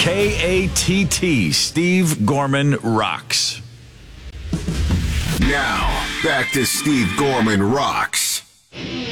KATT. Steve Gorman rocks. Now, back to Steve Gorman Rocks.